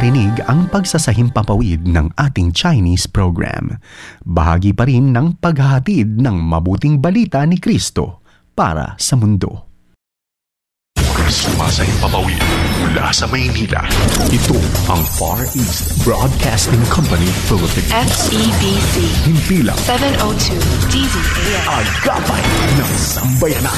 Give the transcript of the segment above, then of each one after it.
narinig ang pagsasahimpapawid ng ating Chinese program. Bahagi pa rin ng paghahatid ng mabuting balita ni Kristo para sa mundo. Sumasahimpapawid mula sa Maynila. Ito ang Far East Broadcasting Company Philippines. FEBC. Himpilang 702 DZAM. Agapay ng Sambayanan.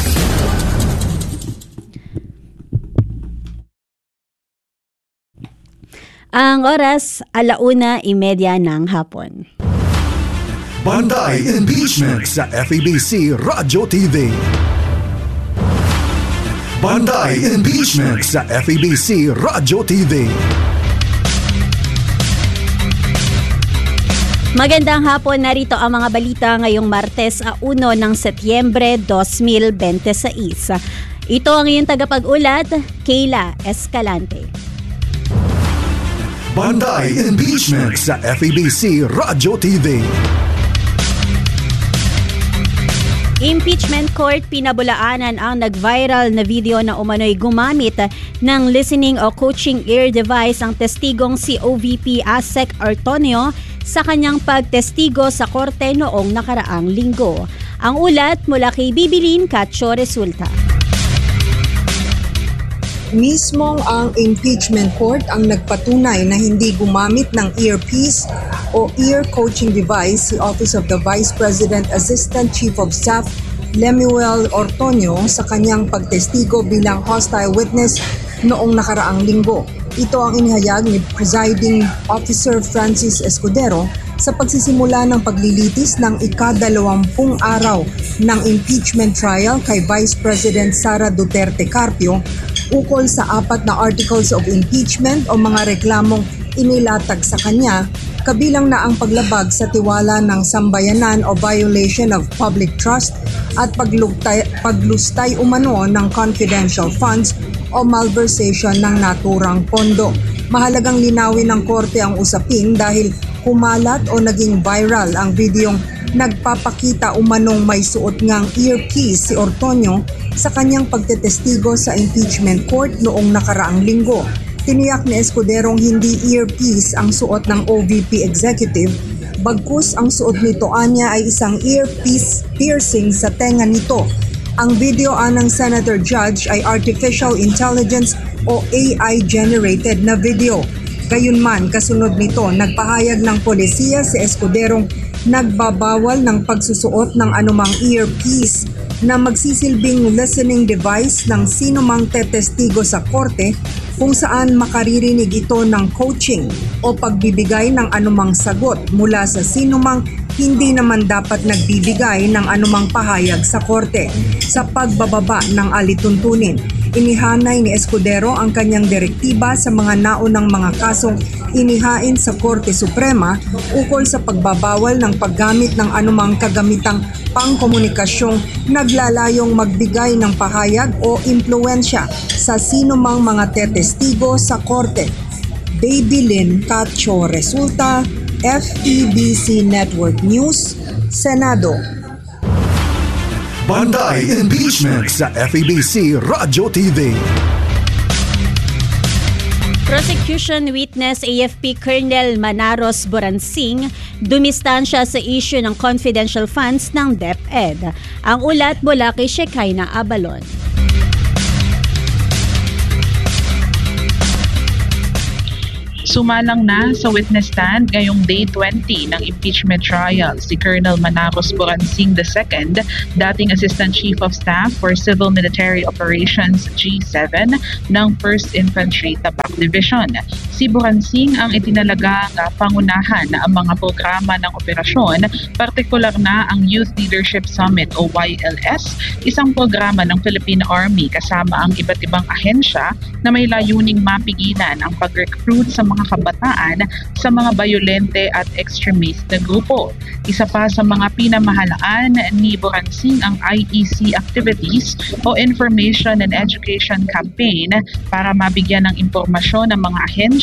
Ang oras, 1:30 ng hapon. Bantay Impeachment sa FEBC Radio TV. Bantay Impeachment sa FEBC Radio TV. Magandang hapon, narito ang mga balita ngayong Martes 1 ng Setyembre 2026. Ito ang iyong tagapag-ulat, Kayla Escalante. Bantay Impeachment sa FEBC Radio TV. Impeachment Court pinabulaanan ang nag-viral na video na umano'y gumamit ng listening o coaching ear device ang testigong si OVP Asek Artonio sa kanyang pagtestigo sa korte noong nakaraang linggo. Ang ulat mula kay Bibilin Cacho Resulta. Mismong ang impeachment court ang nagpatunay na hindi gumamit ng earpiece o ear coaching device si Office of the Vice President Assistant Chief of Staff Lemuel Ortonio sa kanyang pagtestigo bilang hostile witness noong nakaraang linggo. Ito ang inihayag ni Presiding Officer Francis Escudero sa pagsisimula ng paglilitis ng ika-20 araw ng impeachment trial kay Vice President Sara Duterte Carpio ukol sa 4 na articles of impeachment o mga reklamong inilatag sa kanya, kabilang na ang paglabag sa tiwala ng sambayanan o violation of public trust at paglustay umano ng confidential funds o malversation ng naturang pondo. Mahalagang linawin ng korte ang usapin dahil kumalat o naging viral ang videong nagpapakita umanong may suot ngang earpiece si Ortonio sa kanyang pagtetestigo sa impeachment court noong nakaraang linggo. Tiniyak ni Escuderong hindi earpiece ang suot ng OVP executive, bagkus ang suot nito anya ay isang earpiece piercing sa tenga nito. Ang video anang Senator Judge ay artificial intelligence o AI generated na video. Gayunman, kasunod nito, nagpahayag ng polisiya si Escuderong nagbabawal ng pagsusuot ng anumang earpiece na magsisilbing listening device ng sino mang tetestigo sa korte kung saan makaririnig ito ng coaching o pagbibigay ng anumang sagot mula sa sino mang hindi naman dapat nagbibigay ng anumang pahayag sa korte. Sa pagbababa ng alituntunin, inihanay ni Escudero ang kanyang direktiba sa mga naunang mga kasong inihain sa Korte Suprema ukol sa pagbabawal ng paggamit ng anumang kagamitang pangkomunikasyong naglalayong magbigay ng pahayag o impluensya sa sinumang mga tetestigo sa korte. Babylin Cacho Resulta, FEBC Network News, Senado. Bantay Impeachment sa FEBC Radio TV. Prosecution witness AFP Colonel Manaros Boransing dumistansya sa issue ng confidential funds ng DepEd. Ang ulat mula kay Shekinah Abalon. Sumalang na sa witness stand ngayong Day 20 ng impeachment trial si Colonel Manaros Boransing II, dating Assistant Chief of Staff for Civil Military Operations G7 ng 1st Infantry Tabak Division. Si Boransing ang itinalagang pangunahan na ang mga programa ng operasyon, partikular na ang Youth Leadership Summit o YLS, isang programa ng Philippine Army kasama ang iba't ibang ahensya na may layuning mapigilan ang pag-recruit sa mga kabataan sa mga bayolente at extremist na grupo. Isa pa sa mga pinamahalaan ni Boransing ang IEC activities o Information and Education Campaign para mabigyan ng impormasyon ng mga ahensya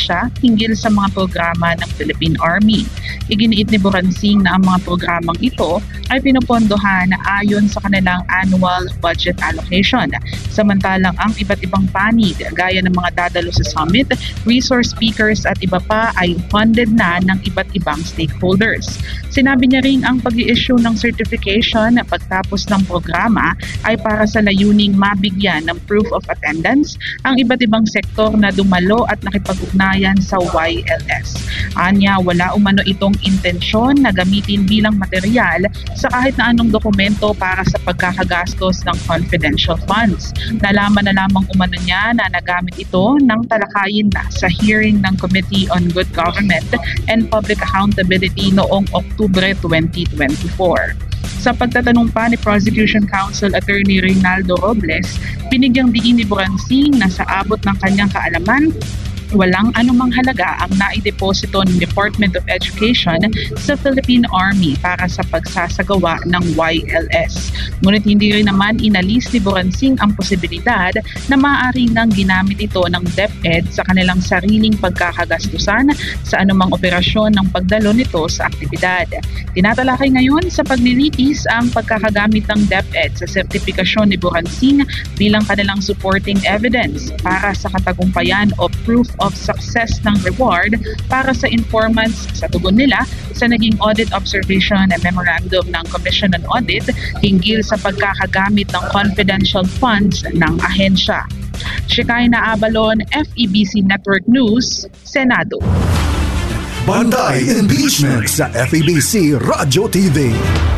ahensya hinggil sa mga programa ng Philippine Army. Iginiit ni Boransing na ang mga programang ito ay pinupondohan ayon sa kanilang annual budget allocation. Samantalang ang iba't ibang panig gaya ng mga dadalo sa summit, resource speakers at iba pa ay funded na ng iba't ibang stakeholders. Sinabi niya ring ang pag-i-issue ng certification pagtapos ng programa ay para sa layuning mabigyan ng proof of attendance ang iba't ibang sektor na dumalo at nakipag-ugnayan sa YLS. Anya, wala umano itong intensyon na gamitin bilang material sa kahit na anong dokumento para sa pagkakagastos ng confidential funds. Nalaman na lamang umano niya na nagamit ito ng talakayin na sa hearing ng Committee on Good Government and Public Accountability noong Oktubre 2024. Sa pagtatanong pa ni Prosecution Counsel Attorney Reynaldo Robles, binigyang diin ni Boransing na sa abot ng kanyang kaalaman, walang anumang halaga ang naideposito ng Department of Education sa Philippine Army para sa pagsasagawa ng YLS. Ngunit hindi rin naman inalis ni Boransing ang posibilidad na maaaring nang ginamit ito ng DepEd sa kanilang sariling pagkakagastusan sa anumang operasyon ng pagdalo nito sa aktibidad. Tinatalakay ngayon sa paglilitis ang pagkakagamit ng DepEd sa sertipikasyon ni Boransing bilang kanilang supporting evidence para sa katagumpayan o proof of success ng reward para sa informants sa tugon nila sa naging audit observation and memorandum ng Commission on Audit hinggil sa pagkakagamit ng confidential funds ng ahensya. Shekinah Abalon, FEBC Network News, Senado. Bantay Impeachment sa FEBC Radyo TV.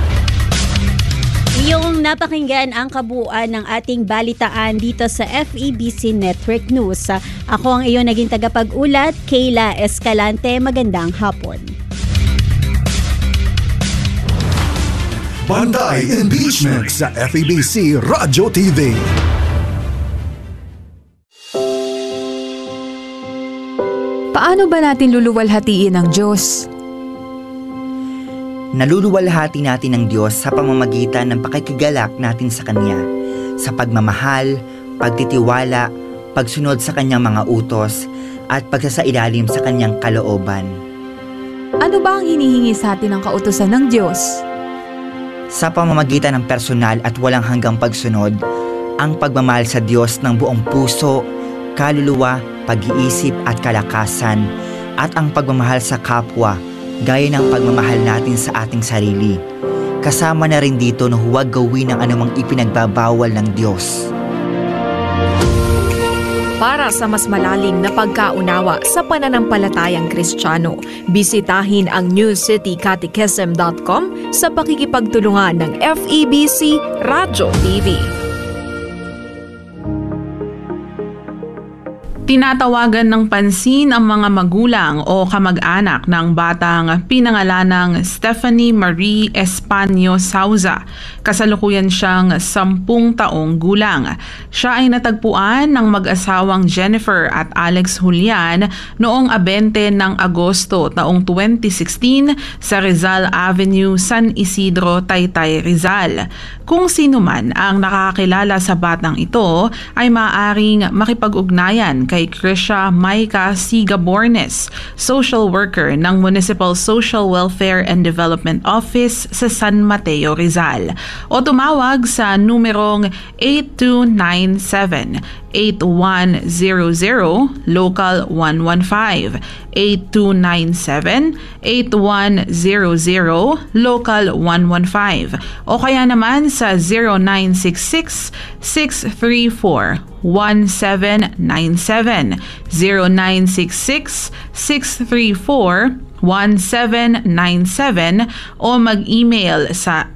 Iyong napakinggan ang kabuuan ng ating balitaan dito sa FEBC Network News. Ako ang iyong naging tagapag-ulat, Kayla Escalante. Magandang hapon. Bantay Impeachment sa FEBC Radyo TV. Paano ba natin luluwalhatiin ang Diyos? Naluluwalhati natin ng Diyos sa pamamagitan ng pakikigalak natin sa Kanya, sa pagmamahal, pagtitiwala, pagsunod sa Kanyang mga utos, at pagsasailalim sa Kanyang kalooban. Ano ba ang hinihingi sa atin ng kautusan ng Diyos? Sa pamamagitan ng personal at walang hanggang pagsunod, ang pagmamahal sa Diyos ng buong puso, kaluluwa, pag-iisip at kalakasan, at ang pagmamahal sa kapwa, gaya ng pagmamahal natin sa ating sarili. Kasama na rin dito na huwag gawin ang anumang ipinagbabawal ng Diyos. Para sa mas malalim na pagkaunawa sa pananampalatayang Kristiyano, bisitahin ang newcitycatechism.com sa pakikipagtulungan ng FEBC Radyo TV. Tinatawagan ng pansin ang mga magulang o kamag-anak ng batang pinangalanang Stephanie Marie Espanio Sauza. Kasalukuyan siyang 10 taong gulang. Siya ay natagpuan ng mag-asawang Jennifer at Alex Julian noong 20 ng Agosto taong 2016 sa Rizal Avenue, San Isidro, Taytay, Rizal. Kung sino man ang nakakilala sa batang ito ay maaaring makipag-ugnayan kay Krisha Maika Sigabornes, social worker ng Municipal Social Welfare and Development Office sa San Mateo, Rizal. O tumawag sa numerong 8297-8100 Local 115, 8297-8100 Local 115 o kaya naman sa 0966-634-1797, 0966-634-1797 o mag-email sa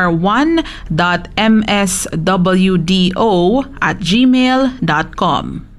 smr1.mswdo@gmail.com.